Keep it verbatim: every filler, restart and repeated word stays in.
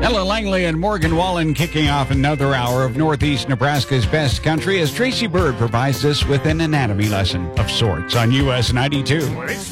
Ella Langley and Morgan Wallen kicking off another hour of Northeast Nebraska's best country as Tracy Bird provides us with an anatomy lesson of sorts on U S ninety-two.